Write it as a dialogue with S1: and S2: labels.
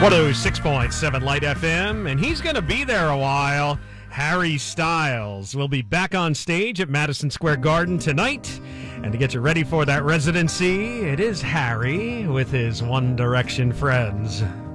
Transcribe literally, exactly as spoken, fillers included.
S1: one oh six point seven Light F M, and he's going to be there a while. Harry Styles will be back on stage at Madison Square Garden tonight. And to get you ready for that residency, it is Harry with his One Direction friends.